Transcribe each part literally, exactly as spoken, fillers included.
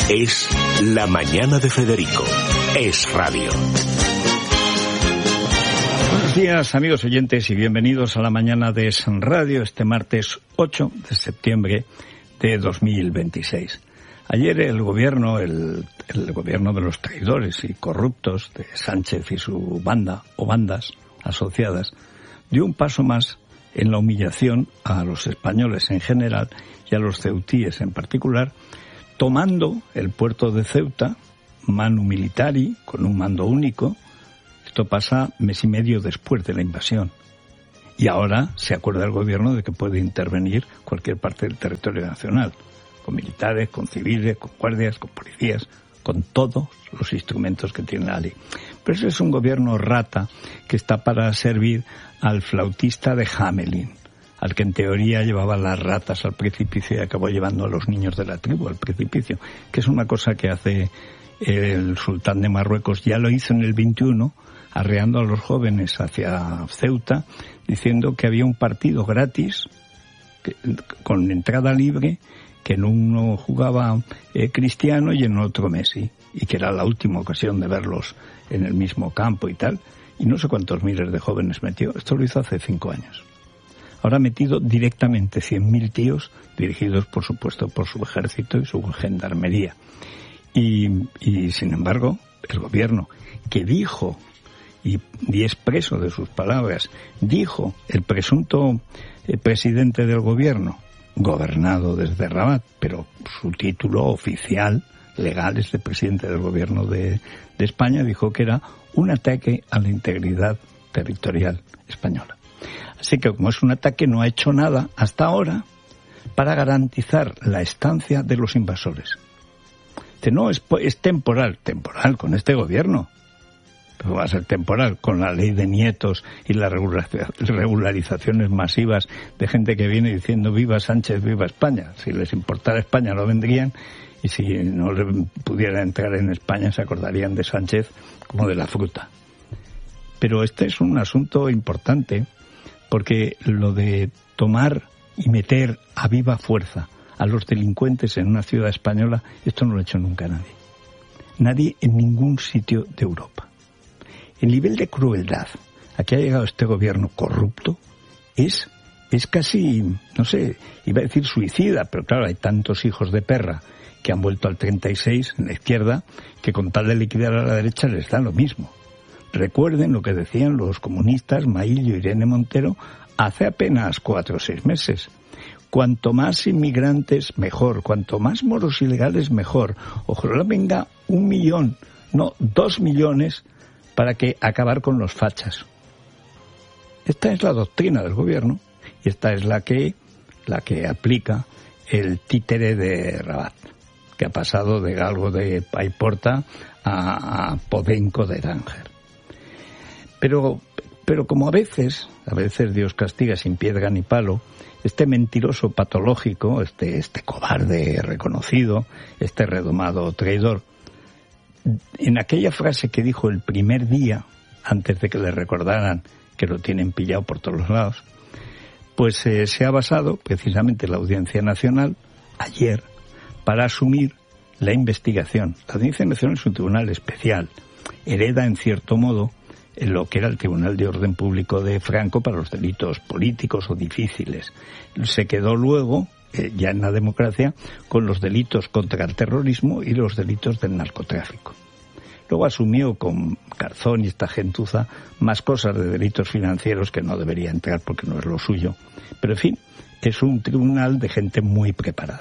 Es La Mañana de Federico. Es radio. Buenos días, amigos oyentes, y bienvenidos a La Mañana de Es Radio, este martes ocho de septiembre de dos mil veintiséis. Ayer el gobierno, el, el gobierno de los traidores y corruptos de Sánchez y su banda o bandas asociadas, dio un paso más en la humillación a los españoles en general y a los ceutíes en particular, tomando el puerto de Ceuta, manu militari, con un mando único. Esto pasa mes y medio después de la invasión. Y ahora se acuerda el gobierno de que puede intervenir cualquier parte del territorio nacional, con militares, con civiles, con guardias, con policías, con todos los instrumentos que tiene la ley. Pero ese es un gobierno rata que está para servir al flautista de Hamelin, al que en teoría llevaba las ratas al precipicio y acabó llevando a los niños de la tribu al precipicio, que es una cosa que hace el sultán de Marruecos. Ya lo hizo en el veintiuno, arreando a los jóvenes hacia Ceuta, diciendo que había un partido gratis, que, con entrada libre, que en uno jugaba eh, Cristiano y en otro Messi, y que era la última ocasión de verlos en el mismo campo y tal, y no sé cuántos miles de jóvenes metió. Esto lo hizo hace cinco años. Ahora ha metido directamente cien mil tíos, dirigidos por supuesto por su ejército y su gendarmería. Y, y sin embargo, el gobierno que dijo, y, y expreso de sus palabras, dijo el presunto eh, presidente del gobierno, gobernado desde Rabat, pero su título oficial, legal, es de presidente del gobierno de, de España, dijo que era un ataque a la integridad territorial española. Así que, como es un ataque, no ha hecho nada hasta ahora para garantizar la estancia de los invasores. Dice, no, es, es temporal, temporal con este gobierno. Pero va a ser temporal con la ley de nietos y las regularizaciones masivas de gente que viene diciendo viva Sánchez, viva España. Si les importara España no vendrían, y si no le pudiera entrar en España se acordarían de Sánchez como de la fruta. Pero este es un asunto importante, porque lo de tomar y meter a viva fuerza a los delincuentes en una ciudad española, esto no lo ha hecho nunca nadie. Nadie en ningún sitio de Europa. El nivel de crueldad a que ha llegado este gobierno corrupto es, es casi, no sé, iba a decir suicida, pero claro, hay tantos hijos de perra que han vuelto al treinta y seis en la izquierda, que con tal de liquidar a la derecha les da lo mismo. Recuerden lo que decían los comunistas, Maillo y Irene Montero, hace apenas cuatro o seis meses. Cuanto más inmigrantes, mejor. Cuanto más moros ilegales, mejor. Ojalá venga un millón, no, dos millones, para que acabar con los fachas. Esta es la doctrina del gobierno, y esta es la que, la que aplica el títere de Rabat, que ha pasado de Galgo de Paiporta a, a Podenco de Tánger. Pero, pero como a veces, a veces Dios castiga sin piedra ni palo, este mentiroso patológico, este, este cobarde reconocido, este redomado traidor, en aquella frase que dijo el primer día, antes de que le recordaran que lo tienen pillado por todos los lados, pues eh, se ha basado precisamente la Audiencia Nacional, ayer, para asumir la investigación. La Audiencia Nacional es un tribunal especial, hereda en cierto modo en lo que era el Tribunal de Orden Público de Franco para los delitos políticos o difíciles. Se quedó luego, eh, ya en la democracia, con los delitos contra el terrorismo y los delitos del narcotráfico. Luego asumió con Garzón y esta gentuza más cosas de delitos financieros que no debería entrar porque no es lo suyo. Pero en fin, es un tribunal de gente muy preparada.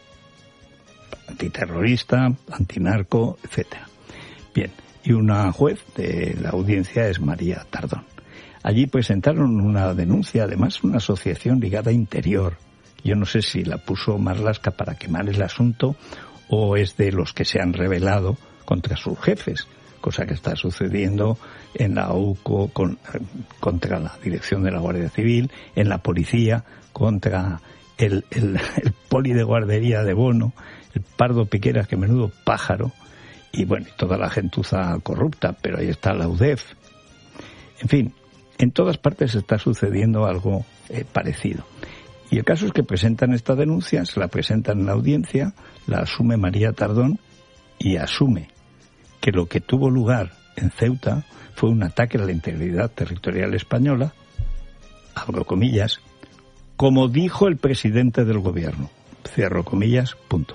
Antiterrorista, antinarco, etcétera. Bien. Y una juez de la audiencia es María Tardón. Allí presentaron una denuncia, además una asociación ligada a Interior. Yo no sé si la puso Marlaska para quemar el asunto o es de los que se han rebelado contra sus jefes, cosa que está sucediendo en la U C O con, contra la Dirección de la Guardia Civil, en la Policía contra el, el, el poli de guardería de Bono, el Pardo Piqueras, que menudo pájaro, y bueno, toda la gentuza corrupta, pero ahí está la U D E F. En fin, en todas partes está sucediendo algo eh, parecido. Y el caso es que presentan esta denuncia, se la presentan en la audiencia, la asume María Tardón y asume que lo que tuvo lugar en Ceuta fue un ataque a la integridad territorial española, abro comillas, como dijo el presidente del gobierno, cierro comillas, punto.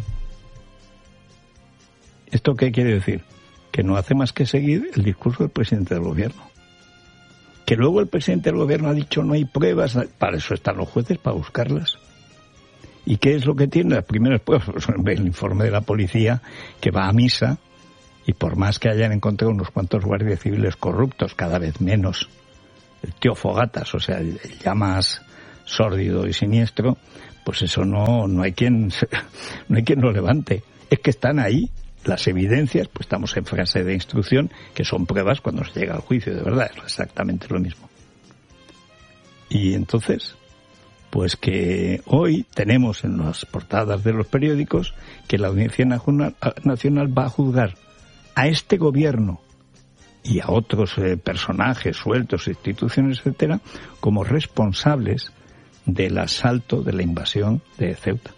¿Esto qué quiere decir? Que no hace más que seguir el discurso del presidente del gobierno. Que luego el presidente del gobierno ha dicho no hay pruebas, para eso están los jueces, para buscarlas. ¿Y qué es lo que tiene? Las primeras pruebas, pues, el informe de la policía que va a misa, y por más que hayan encontrado unos cuantos guardias civiles corruptos, cada vez menos, el tío Fogatas, o sea, el, el ya más sórdido y siniestro, pues eso no, no hay quien, no hay quien lo levante. Es que están ahí las evidencias, pues estamos en fase de instrucción, que son pruebas cuando se llega al juicio, de verdad, es exactamente lo mismo. Y entonces, pues que hoy tenemos en las portadas de los periódicos que la Audiencia Nacional va a juzgar a este gobierno y a otros eh, personajes sueltos, instituciones, etcétera, como responsables del asalto, de la invasión de Ceuta.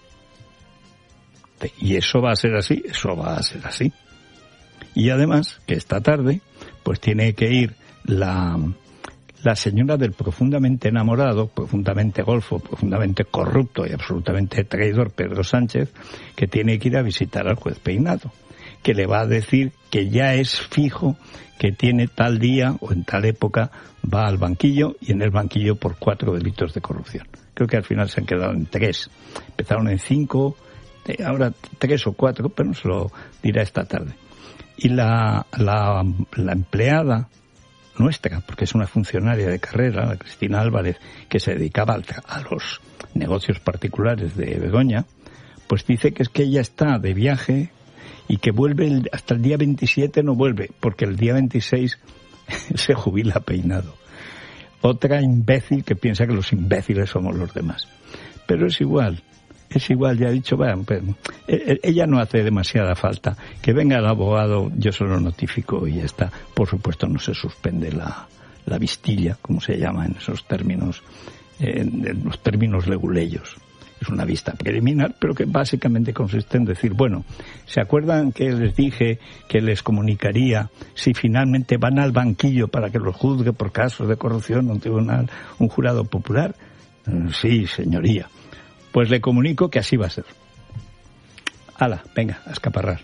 Y eso va a ser así, eso va a ser así. Y además, que esta tarde, pues tiene que ir la, la señora del profundamente enamorado, profundamente golfo, profundamente corrupto y absolutamente traidor Pedro Sánchez, que tiene que ir a visitar al juez Peinado, que le va a decir que ya es fijo que tiene tal día o en tal época va al banquillo, y en el banquillo por cuatro delitos de corrupción. Creo que al final se han quedado en tres. Empezaron en cinco, ahora tres o cuatro, pero nos lo dirá esta tarde. Y la, la, la empleada nuestra, porque es una funcionaria de carrera, la Cristina Álvarez, que se dedicaba a los negocios particulares de Begoña, pues dice que es que ella está de viaje y que vuelve el, hasta el día veintisiete no vuelve, porque el día veintiséis se jubila Peinado. Otra imbécil que piensa que los imbéciles somos los demás. Pero es igual, es igual, ya he dicho, bueno, pues, ella no hace demasiada falta. Que venga el abogado, yo se lo notifico y ya está. Por supuesto no se suspende la, la vistilla, como se llama en esos términos, en, en los términos leguleyos. Es una vista preliminar, pero que básicamente consiste en decir, bueno, ¿se acuerdan que les dije que les comunicaría si finalmente van al banquillo para que los juzgue por casos de corrupción un tribunal, un jurado popular? Sí, señoría. Pues le comunico que así va a ser. Hala, venga, a escaparrar.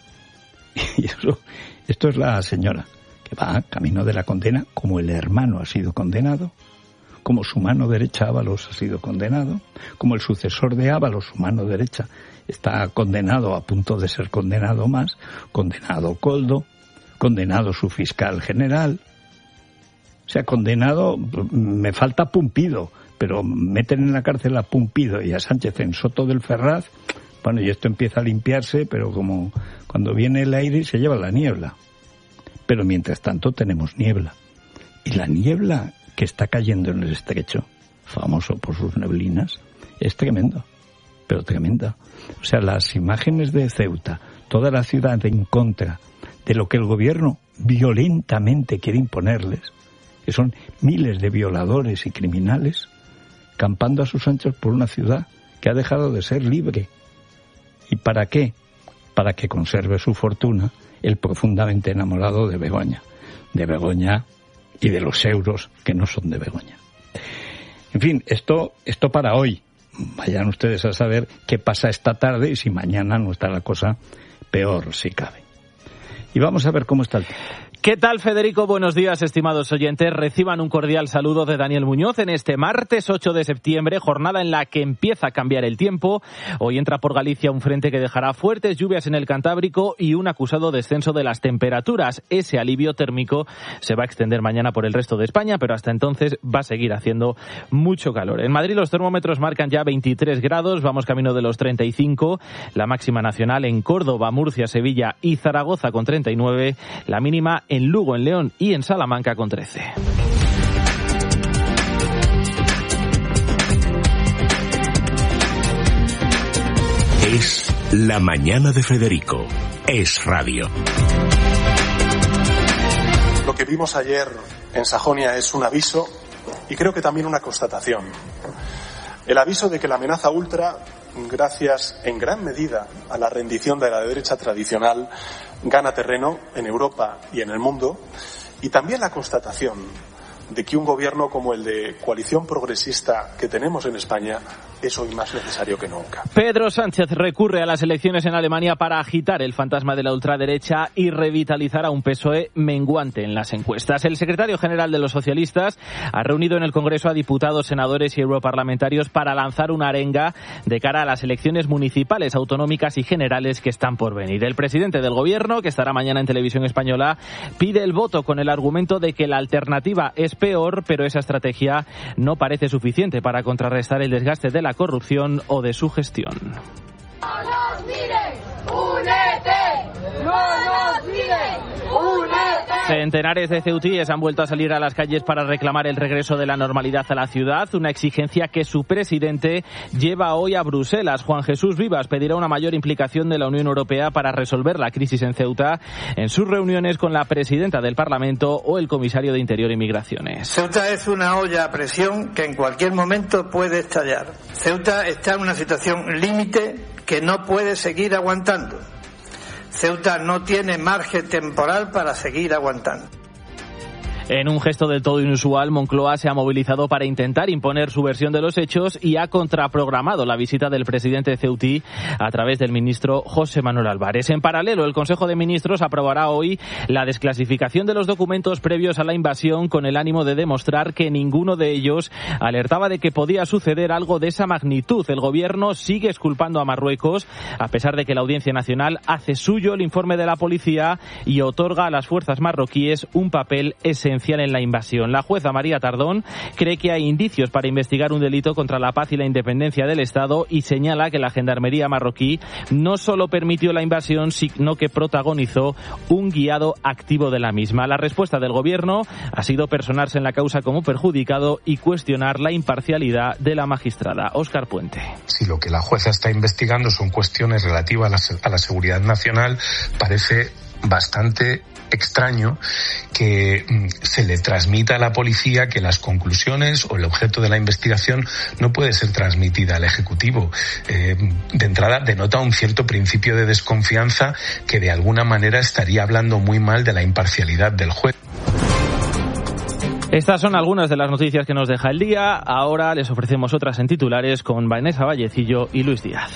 Y eso, esto es la señora que va camino de la condena, como el hermano ha sido condenado, como su mano derecha Ábalos ha sido condenado, como el sucesor de Ábalos, su mano derecha, está condenado, a punto de ser condenado más, condenado Coldo, condenado su fiscal general, o sea, condenado, me falta Pumpido, pero meten en la cárcel a Pumpido y a Sánchez en Soto del Ferraz, bueno, y esto empieza a limpiarse, pero como cuando viene el aire se lleva la niebla. Pero mientras tanto tenemos niebla. Y la niebla que está cayendo en el estrecho, famoso por sus neblinas, es tremendo, pero tremenda. O sea, las imágenes de Ceuta, toda la ciudad en contra de lo que el gobierno violentamente quiere imponerles, que son miles de violadores y criminales, campando a sus anchos por una ciudad que ha dejado de ser libre. ¿Y para qué? Para que conserve su fortuna el profundamente enamorado de Begoña. De Begoña y de los euros que no son de Begoña. En fin, esto, esto para hoy. Vayan ustedes a saber qué pasa esta tarde y si mañana no está la cosa peor, si cabe. Y vamos a ver cómo está el tiempo. ¿Qué tal, Federico? Buenos días, estimados oyentes. Reciban un cordial saludo de Daniel Muñoz en este martes ocho de septiembre, jornada en la que empieza a cambiar el tiempo. Hoy entra por Galicia un frente que dejará fuertes lluvias en el Cantábrico y un acusado descenso de las temperaturas. Ese alivio térmico se va a extender mañana por el resto de España, pero hasta entonces va a seguir haciendo mucho calor. En Madrid los termómetros marcan ya veintitrés grados, vamos camino de los treinta y cinco. La máxima nacional en Córdoba, Murcia, Sevilla y Zaragoza con treinta y nueve. La mínima en en Lugo, en León y en Salamanca con trece. Es La Mañana de Federico. Es radio. Lo que vimos ayer en Sajonia es un aviso y creo que también una constatación. El aviso de que la amenaza ultra gracias en gran medida a la rendición de la derecha tradicional, gana terreno en Europa y en el mundo, y también la constatación de que un gobierno como el de coalición progresista que tenemos en España es hoy más necesario que nunca. Pedro Sánchez recurre a las elecciones en Alemania para agitar el fantasma de la ultraderecha y revitalizar a un P S O E menguante en las encuestas. El secretario general de los socialistas ha reunido en el Congreso a diputados, senadores y europarlamentarios para lanzar una arenga de cara a las elecciones municipales, autonómicas y generales que están por venir. El presidente del gobierno, que estará mañana en Televisión Española, pide el voto con el argumento de que la alternativa es peor, pero esa estrategia no parece suficiente para contrarrestar el desgaste de la corrupción o de su gestión. ¡No nos miren! ¡Únete! ¡No nos miren! ¡Únete! Centenares de ceutíes han vuelto a salir a las calles para reclamar el regreso de la normalidad a la ciudad, una exigencia que su presidente lleva hoy a Bruselas. Juan Jesús Vivas pedirá una mayor implicación de la Unión Europea para resolver la crisis en Ceuta en sus reuniones con la presidenta del Parlamento o el comisario de Interior y Migraciones. Ceuta es una olla a presión que en cualquier momento puede estallar. Ceuta está en una situación límite que no puede seguir aguantando. Ceuta no tiene margen temporal para seguir aguantando. En un gesto del todo inusual, Moncloa se ha movilizado para intentar imponer su versión de los hechos y ha contraprogramado la visita del presidente ceutí a través del ministro José Manuel Álvarez. En paralelo, el Consejo de Ministros aprobará hoy la desclasificación de los documentos previos a la invasión con el ánimo de demostrar que ninguno de ellos alertaba de que podía suceder algo de esa magnitud. El gobierno sigue exculpando a Marruecos, a pesar de que la Audiencia Nacional hace suyo el informe de la policía y otorga a las fuerzas marroquíes un papel esencial en la invasión. La jueza María Tardón cree que hay indicios para investigar un delito contra la paz y la independencia del Estado y señala que la gendarmería marroquí no solo permitió la invasión, sino que protagonizó un guiado activo de la misma. La respuesta del gobierno ha sido personarse en la causa como perjudicado y cuestionar la imparcialidad de la magistrada. Óscar Puente. Si lo que la jueza está investigando son cuestiones relativas a la, a la seguridad nacional, parece bastante extraño que se le transmita a la policía que las conclusiones o el objeto de la investigación no puede ser transmitida al Ejecutivo. Eh, de entrada denota un cierto principio de desconfianza que de alguna manera estaría hablando muy mal de la imparcialidad del juez. Estas son algunas de las noticias que nos deja el día. Ahora les ofrecemos otras en titulares con Vanessa Vallecillo y Luis Díaz.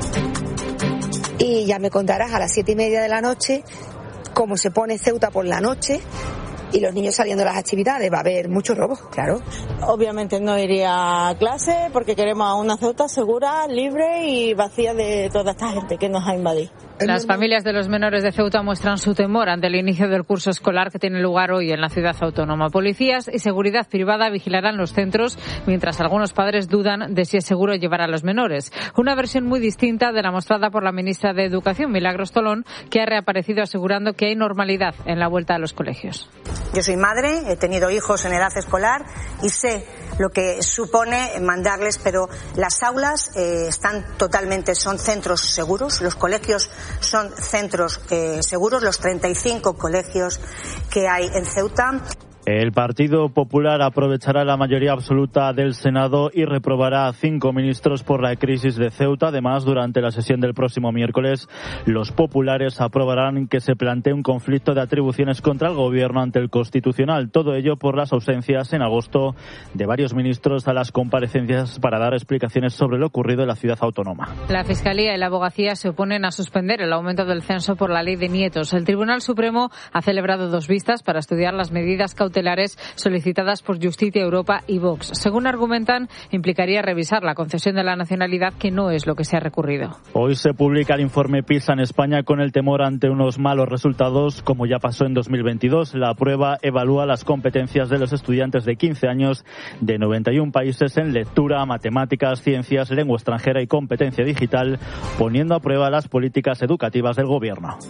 Y ya me contarás a las siete y media de la noche cómo se pone Ceuta por la noche y los niños saliendo de las actividades. Va a haber muchos robos, claro. Obviamente no iría a clase porque queremos a una Ceuta segura, libre y vacía de toda esta gente que nos ha invadido. Las familias de los menores de Ceuta muestran su temor ante el inicio del curso escolar que tiene lugar hoy en la ciudad autónoma. Policías y seguridad privada vigilarán los centros, mientras algunos padres dudan de si es seguro llevar a los menores. Una versión muy distinta de la mostrada por la ministra de Educación, Milagros Tolón, que ha reaparecido asegurando que hay normalidad en la vuelta a los colegios. Yo soy madre, he tenido hijos en edad escolar y sé lo que supone mandarles, pero las aulas eh, están totalmente, son centros seguros, los colegios son centros eh, seguros, los treinta y cinco colegios que hay en Ceuta. El Partido Popular aprovechará la mayoría absoluta del Senado y reprobará a cinco ministros por la crisis de Ceuta. Además, durante la sesión del próximo miércoles, los populares aprobarán que se plantee un conflicto de atribuciones contra el Gobierno ante el Constitucional. Todo ello por las ausencias en agosto de varios ministros a las comparecencias para dar explicaciones sobre lo ocurrido en la ciudad autónoma. La Fiscalía y la Abogacía se oponen a suspender el aumento del censo por la ley de nietos. El Tribunal Supremo ha celebrado dos vistas para estudiar las medidas cautelares solicitadas por Justicia Europa y Vox. Según argumentan, implicaría revisar la concesión de la nacionalidad, que no es lo que se ha recurrido. Hoy se publica el informe PISA en España con el temor ante unos malos resultados, como ya pasó en dos mil veintidós. La prueba evalúa las competencias de los estudiantes de quince años de noventa y uno países en lectura, matemáticas, ciencias, lengua extranjera y competencia digital, poniendo a prueba las políticas educativas del Gobierno.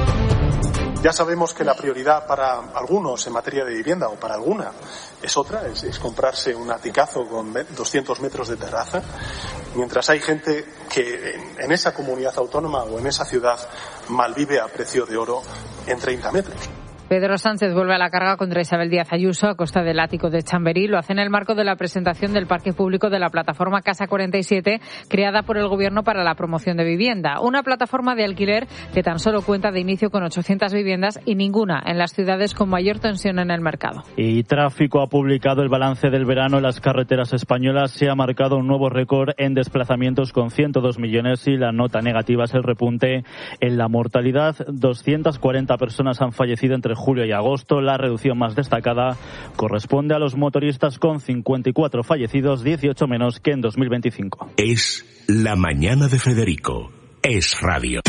Ya sabemos que la prioridad para algunos en materia de vivienda, o para alguna, es otra, es, es comprarse un aticazo con doscientos metros de terraza, mientras hay gente que en, en esa comunidad autónoma o en esa ciudad malvive a precio de oro en treinta metros. Pedro Sánchez vuelve a la carga contra Isabel Díaz Ayuso a costa del ático de Chamberí. Lo hace en el marco de la presentación del parque público de la plataforma Casa cuarenta y siete, creada por el Gobierno para la promoción de vivienda. Una plataforma de alquiler que tan solo cuenta de inicio con ochocientas viviendas y ninguna en las ciudades con mayor tensión en el mercado. Y Tráfico ha publicado el balance del verano en las carreteras españolas. Se ha marcado un nuevo récord en desplazamientos con ciento dos millones y la nota negativa es el repunte en la mortalidad. doscientas cuarenta personas han fallecido entre julio y agosto. La reducción más destacada corresponde a los motoristas con cincuenta y cuatro fallecidos, dieciocho menos que en dos mil veinticinco. Es La Mañana de Federico. Es Radio.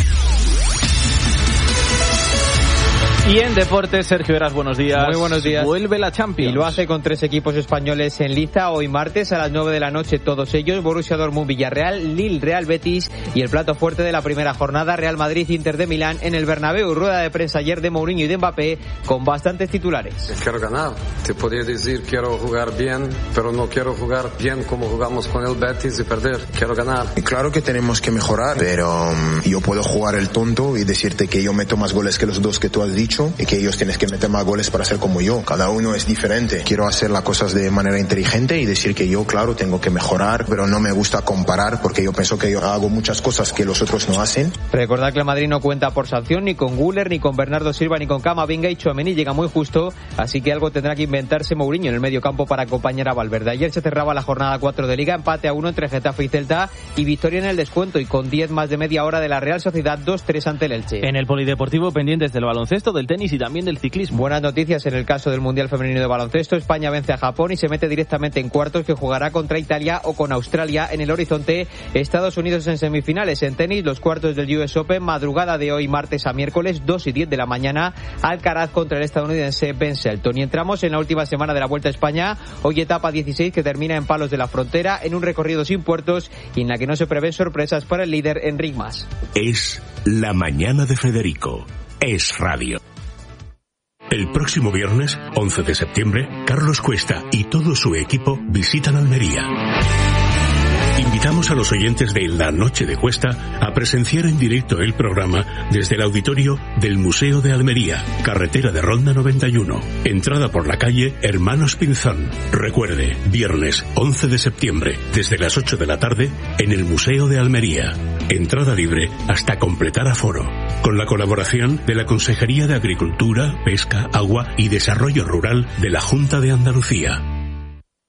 Y en deportes, Sergio Heras, buenos días. Muy buenos días. Vuelve la Champions. Y lo hace con tres equipos españoles en liza. Hoy martes a las nueve de la noche todos ellos. Borussia Dortmund, Villarreal, Lille, Real Betis. Y el plato fuerte de la primera jornada, Real Madrid, Inter de Milán en el Bernabéu. Rueda de prensa ayer de Mourinho y de Mbappé con bastantes titulares. Quiero ganar. Te podría decir quiero jugar bien, pero no quiero jugar bien como jugamos con el Betis y perder. Quiero ganar. Y claro que tenemos que mejorar, pero um, yo puedo jugar el tonto y decirte que yo meto más goles que los dos que tú has dicho y que ellos tienes que meter más goles para ser como yo. Cada uno es diferente. Quiero hacer las cosas de manera inteligente y decir que yo, claro, tengo que mejorar, pero no me gusta comparar porque yo pienso que yo hago muchas cosas que los otros no hacen. Recordad que el Madrid no cuenta por sanción ni con Güler, ni con Bernardo Silva, ni con Camavinga, y Tchouaméni llega muy justo, así que algo tendrá que inventarse Mourinho en el medio campo para acompañar a Valverde. Ayer se cerraba la jornada cuatro de Liga, empate a uno entre Getafe y Celta y victoria en el descuento, y con diez más de media hora de la Real Sociedad, dos tres ante el Elche. En el polideportivo, pendientes del baloncesto, del tenis y también del ciclismo. Buenas noticias en el caso del Mundial Femenino de Baloncesto. España vence a Japón y se mete directamente en cuartos, que jugará contra Italia o con Australia. En el horizonte, Estados Unidos en semifinales. En tenis, los cuartos del U S Open, madrugada de hoy martes a miércoles, dos y diez de la mañana, Alcaraz contra el estadounidense Ben Shelton. Y entramos en la última semana de la Vuelta a España, hoy etapa dieciséis que termina en Palos de la Frontera, en un recorrido sin puertos y en la que no se prevén sorpresas para el líder Enric Mas. Es La Mañana de Federico. Es Radio. El próximo viernes, once de septiembre, Carlos Cuesta y todo su equipo visitan Almería. Invitamos a los oyentes de La Noche de Cuesta a presenciar en directo el programa desde el auditorio del Museo de Almería, carretera de Ronda noventa y uno, entrada por la calle Hermanos Pinzón. Recuerde, viernes once de septiembre, desde las ocho de la tarde, en el Museo de Almería. Entrada libre hasta completar aforo. Con la colaboración de la Consejería de Agricultura, Pesca, Agua y Desarrollo Rural de la Junta de Andalucía.